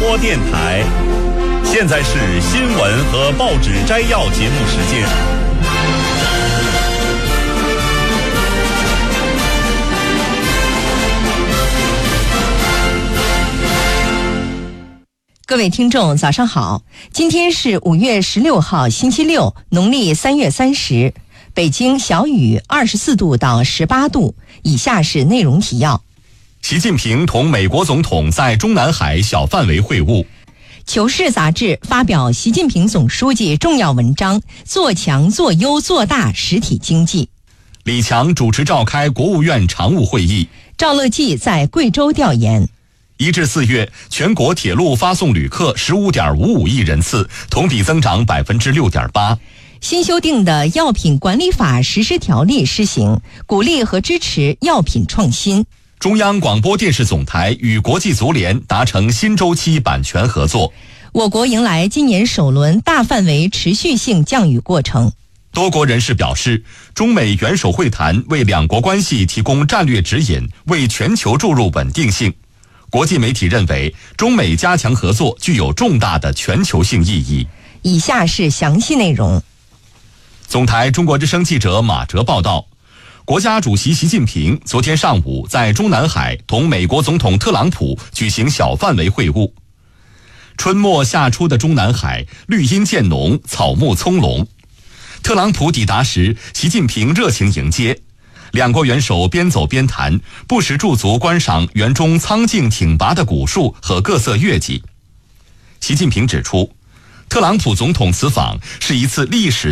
播电台。现在是新闻和报纸摘要节目时间。 各位听众早上好，今天是5月16号星期六，农历3月30，北京小雨24度到18度。以下是内容提要。 习近平同美国总统在中南海小范围会晤。 求是杂志发表习近平总书记重要文章，做强做优做大实体经济。 李强主持召开国务院常务会议。 赵乐际在贵州调研。 1至4月，全国铁路发送旅客 15.55 亿人次，同比增长 6.8%。 新修订的药品管理法实施条例施行，鼓励和支持药品创新。 中央广播电视总台与国际足联达成新周期版权合作。 我国迎来今年首轮大范围持续性降雨过程。 多国人士表示，中美元首会谈为两国关系提供战略指引，为全球注入稳定性。国际媒体认为，中美加强合作具有重大的全球性意义。 以下是详细内容。 总台中国之声记者马哲报道，国家主席习近平昨天上午在中南海同美国总统特朗普举行小范围会晤。春末夏初的中南海，绿荫渐浓，草木葱茏。特朗普抵达时，习近平热情迎接。两国元首边走边谈，不时驻足观赏园中苍劲挺拔的古树和各色月季。习近平指出，特朗普总统此访是一次历史